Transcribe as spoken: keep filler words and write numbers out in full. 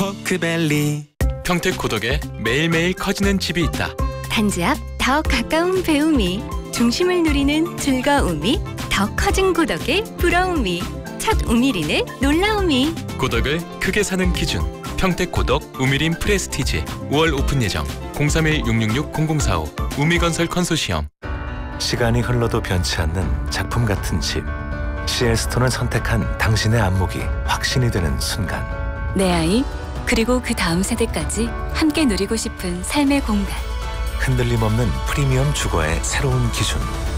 포크밸리. 평택 고덕에 매일매일 커지는 집이 있다. 단지 앞 더 가까운 배움이, 중심을 누리는 즐거움이, 더 커진 고덕의 부러움이, 첫 우미린의 놀라움이. 고덕을 크게 사는 기준, 평택 고덕 우미린 프레스티지. 오월 오픈 예정. 공삼일 육육육 공공사오 우미건설 컨소시엄. 시간이 흘러도 변치 않는 작품 같은 집. 씨엘스톤을 선택한 당신의 안목이 확신이 되는 순간. 내 아이, 그리고 그 다음 세대까지 함께 누리고 싶은 삶의 공간. 흔들림 없는 프리미엄 주거의 새로운 기준.